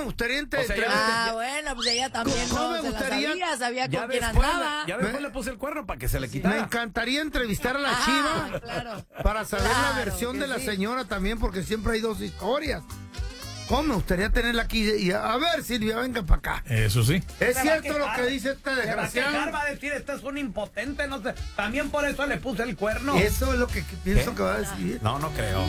me gustaría bueno, pues ella también ¿Cómo no me se gustaría? la sabía Ya con quién después, andaba. ya después le puse el cuerno para que se le quitara. Me encantaría entrevistar a la Chiva claro. para saber la Claro versión que de la sí. señora también, porque siempre hay dos historias. ¿Cómo me gustaría tenerla aquí? Y a ver, Silvia, venga para acá. Eso sí. ¿Es cierto lo que dice este Se va a desgraciado? quejar, va a decir, este es un impotente, no sé. También por eso le puse el cuerno. Eso es lo que pienso que va a decir. No, no creo.